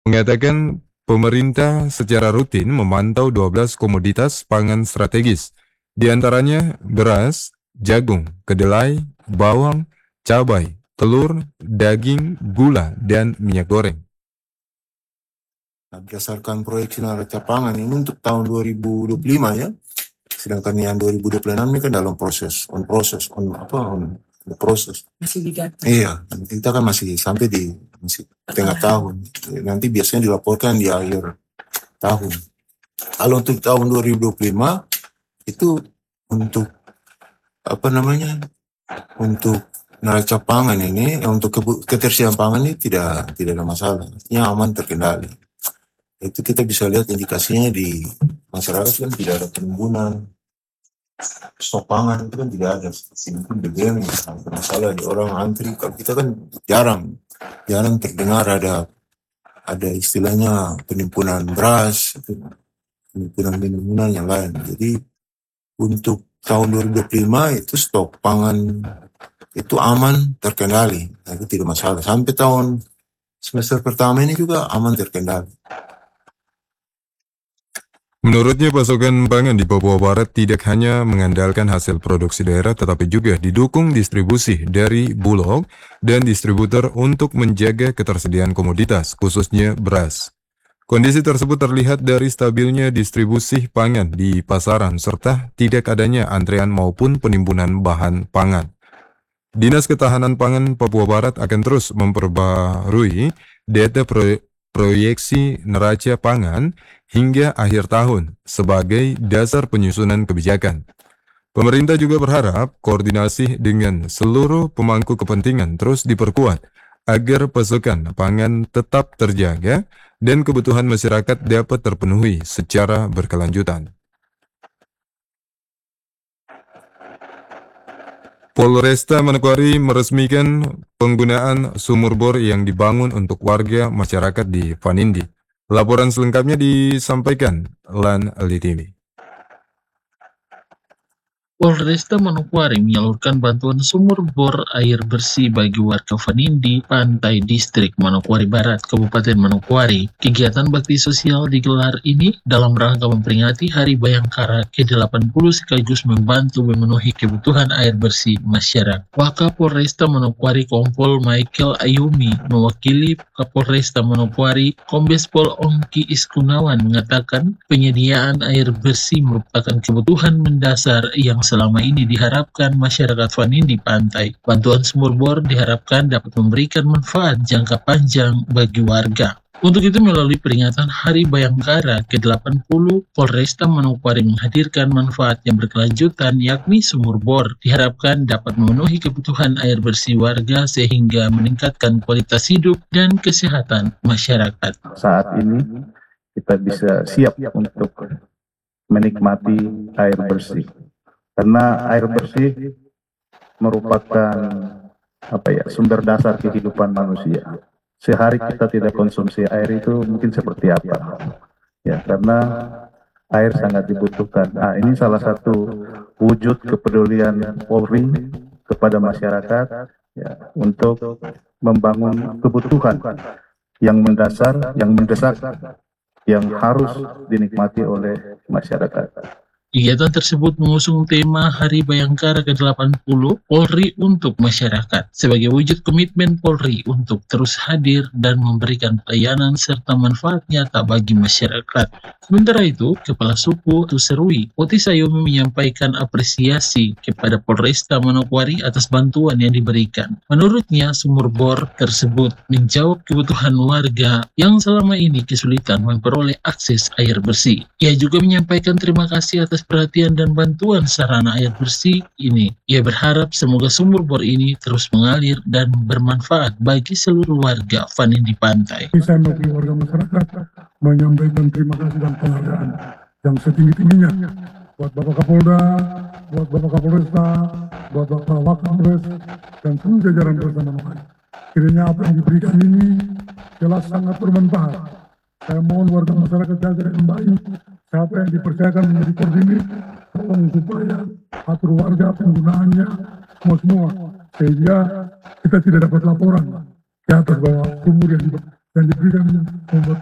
mengatakan pemerintah secara rutin memantau 12 komoditas pangan strategis, di antaranya beras, jagung, kedelai, bawang, cabai, telur, daging, gula, dan minyak goreng. Nah, berdasarkan proyeksi neraca pangan ini untuk tahun 2025 ya, sedangkan yang 2026 ini kan dalam proses, on the process. Masih digagas. Iya, kita kan masih sampai di masih tengah tahun. Nanti biasanya dilaporkan di akhir tahun. Kalau untuk tahun 2025 itu untuk untuk neraca pangan ini, untuk ketersediaan pangan ini tidak ada masalah, artinya aman, terkendali. Itu kita bisa lihat indikasinya di masyarakat kan tidak ada penimbunan stok pangan, itu kan tidak ada. Mungkin BBM masalah di orang antri, kalau kita kan jarang terdengar ada istilahnya penimbunan beras, penimbunan yang lain. Jadi untuk tahun 2025 itu stok pangan itu aman, terkendali, itu tidak masalah. Sampai tahun semester pertama ini juga aman, terkendali. Menurutnya, pasokan pangan di Papua Barat tidak hanya mengandalkan hasil produksi daerah, tetapi juga didukung distribusi dari bulog dan distributor untuk menjaga ketersediaan komoditas, khususnya beras. Kondisi tersebut terlihat dari stabilnya distribusi pangan di pasaran, serta tidak adanya antrean maupun penimbunan bahan pangan. Dinas Ketahanan Pangan Papua Barat akan terus memperbarui data proyeksi neraca pangan hingga akhir tahun sebagai dasar penyusunan kebijakan. Pemerintah juga berharap koordinasi dengan seluruh pemangku kepentingan terus diperkuat agar pasokan pangan tetap terjaga dan kebutuhan masyarakat dapat terpenuhi secara berkelanjutan. Polresta Manokwari meresmikan penggunaan sumur bor yang dibangun untuk warga masyarakat di Vanindi. Laporan selengkapnya disampaikan Lan Litimi. Polresta Manokwari menyalurkan bantuan sumur bor air bersih bagi warga Vanindi, Pantai Distrik Manokwari Barat, Kabupaten Manokwari. Kegiatan bakti sosial digelar ini dalam rangka memperingati Hari Bayangkara ke-80 sekaligus membantu memenuhi kebutuhan air bersih masyarakat. Wakapolresta Manokwari Kompol Michael Ayumi mewakili Kapolresta Manokwari Kombes Pol Ongki Iskunawan mengatakan penyediaan air bersih merupakan kebutuhan mendasar yang selama ini diharapkan masyarakat Vanindi Pantai. Bantuan sumur bor diharapkan dapat memberikan manfaat jangka panjang bagi warga. Untuk itu, melalui peringatan Hari Bayangkara ke-80, Polresta Manokwari menghadirkan manfaat yang berkelanjutan, yakni sumur bor. Diharapkan dapat memenuhi kebutuhan air bersih warga sehingga meningkatkan kualitas hidup dan kesehatan masyarakat. Saat ini kita bisa siap untuk menikmati air bersih. Karena air bersih merupakan sumber dasar kehidupan manusia. Sehari kita tidak konsumsi air itu mungkin seperti apa? Ya, karena air sangat dibutuhkan. Nah, ini salah satu wujud kepedulian Polri kepada masyarakat ya, untuk membangun kebutuhan yang mendasar, yang mendesak, yang harus dinikmati oleh masyarakat. Kegiatan tersebut mengusung tema Hari Bayangkara ke-80 Polri untuk Masyarakat sebagai wujud komitmen Polri untuk terus hadir dan memberikan pelayanan serta manfaat nyata bagi masyarakat. Sementara itu, Kepala Suku Tuserui, Otis Ayumi menyampaikan apresiasi kepada Polresta Manokwari atas bantuan yang diberikan. Menurutnya, sumur bor tersebut menjawab kebutuhan warga yang selama ini kesulitan memperoleh akses air bersih. Ia juga menyampaikan terima kasih atas perhatian dan bantuan sarana air bersih ini. Ia berharap semoga sumur bor ini terus mengalir dan bermanfaat bagi seluruh warga Vanindi Pantai. Saya mewakili warga masyarakat menyampaikan terima kasih dan penghargaan yang setinggi-tingginya buat Bapak Kapolda, buat Bapak Kapolresta, buat Bapak Wakapolres, dan seluruh jajaran Polresta Manokwari. Kiranya apa yang diberikan ini jelas sangat bermanfaat. Saya mohon warga masyarakat jaga dengan baik. Siapa yang dipercayakan menjadi koordinir, tolong supaya atur warga penggunaannya semua, sehingga kita tidak dapat laporan di atas bahwa sumur yang yang diberikan membuat